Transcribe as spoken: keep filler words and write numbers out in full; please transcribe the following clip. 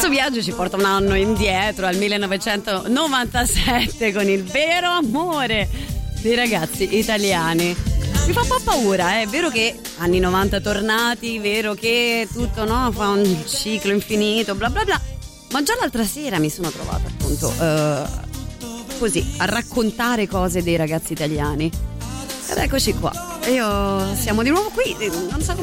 Questo viaggio ci porta un anno indietro, al millenovecentonovantasette, con il vero amore dei ragazzi italiani. Mi fa un po' paura, è vero che anni novanta tornati, vero che tutto, no, fa un ciclo infinito, bla bla bla, ma già l'altra sera mi sono trovata appunto uh, così a raccontare cose dei ragazzi italiani ed eccoci qua. Io siamo di nuovo qui, non so come